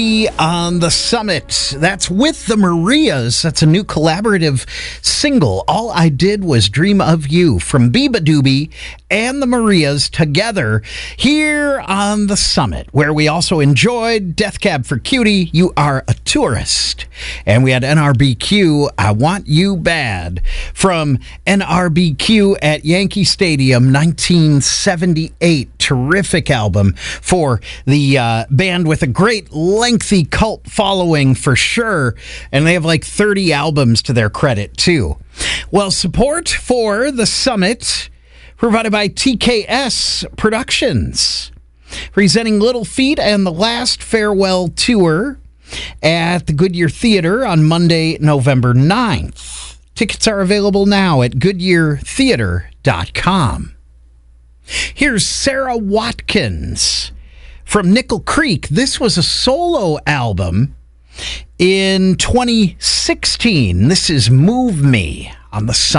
On the Summit. That's with the Marias. That's a new collaborative single. All I Did Was Dream of You from Biba Doobie and the Marias together here on the Summit, where we also enjoyed Death Cab for Cutie, You Are a Tourist. And we had NRBQ, I Want You Bad, from NRBQ at Yankee Stadium, 1978. Terrific album for the band with a great lengthy cult following for sure, and they have like 30 albums to their credit too. Well, support for the Summit provided by TKS Productions, presenting Little Feat and the Last Farewell Tour at the Goodyear Theater on Monday, November 9th. Tickets are available now at goodyeartheater.com. Here's Sarah Watkins from Nickel Creek. This was a solo album in 2016. This is Move Me on the Sun.